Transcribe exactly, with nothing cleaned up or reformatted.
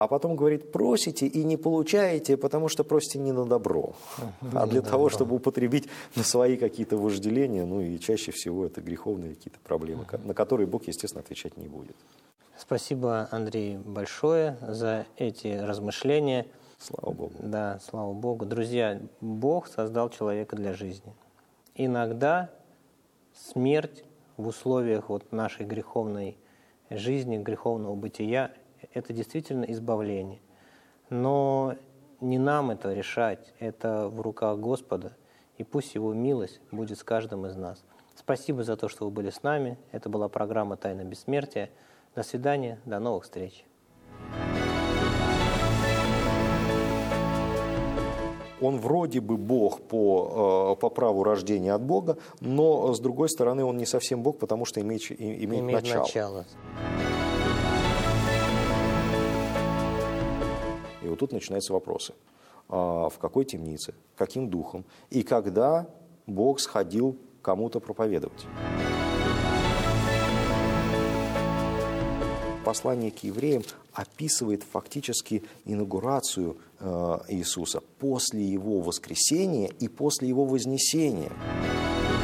А потом говорит, просите и не получаете, потому что просите не на добро, а для того, чтобы употребить на свои какие-то вожделения, ну и чаще всего это греховные какие-то проблемы, на которые Бог, естественно, отвечать не будет. Спасибо, Андрей, большое за эти размышления. Слава Богу. Да, слава Богу. Друзья, Бог создал человека для жизни. Иногда смерть в условиях вот нашей греховной жизни, греховного бытия – это действительно избавление. Но не нам это решать, это в руках Господа, и пусть Его милость будет с каждым из нас. Спасибо за то, что вы были с нами. Это была программа «Тайна бессмертия». До свидания, до новых встреч. Он вроде бы Бог по, по праву рождения от Бога, но, с другой стороны, он не совсем Бог, потому что имеет, имеет, имеет начало. начало. И вот тут начинаются вопросы. В какой темнице, каким духом и когда Бог сходил кому-то проповедовать? Послание к евреям описывает фактически инаугурацию Иисуса после Его воскресения и после Его вознесения.